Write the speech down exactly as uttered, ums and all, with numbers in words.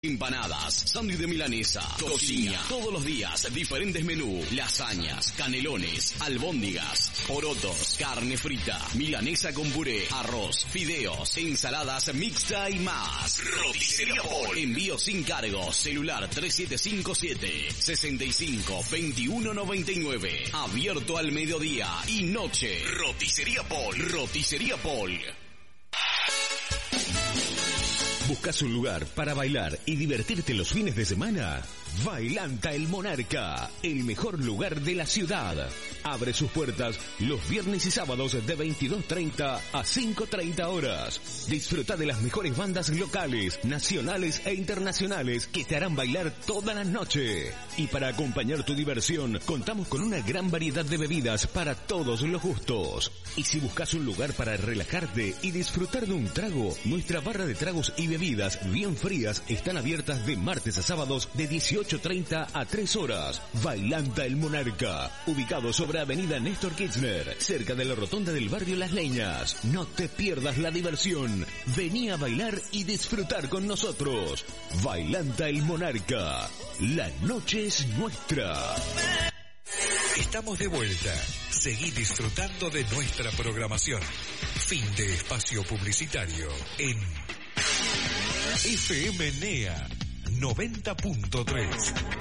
Empanadas, sándwich de milanesa, cocina, todos los días, diferentes menús, lasañas, canelones, albóndigas, porotos, carne frita, milanesa con puré, arroz, fideos, ensaladas mixta y más. Roticería Paul. Envío sin cargo, celular tres siete cinco siete, seis cinco, dos uno nueve nueve. Abierto al mediodía y noche. Roticería Paul. Roticería Paul. ¿Buscas un lugar para bailar y divertirte los fines de semana? Bailanta El Monarca, el mejor lugar de la ciudad. Abre sus puertas los viernes y sábados de veintidós treinta a cinco treinta horas. Disfruta de las mejores bandas locales, nacionales e internacionales que te harán bailar toda la noche. Y para acompañar tu diversión, contamos con una gran variedad de bebidas para todos los gustos. Y si buscas un lugar para relajarte y disfrutar de un trago, nuestra barra de tragos y bebidas bien frías están abiertas de martes a sábados de dieciocho treinta a tres horas. Bailanta El Monarca, ubicado sobre Avenida Néstor Kirchner, cerca de la rotonda del barrio Las Leñas. No te pierdas la diversión. Vení a bailar y disfrutar con nosotros. Bailanta El Monarca. La noche es nuestra. Estamos de vuelta. Seguí disfrutando de nuestra programación. Fin de espacio publicitario en F M N E A noventa punto tres.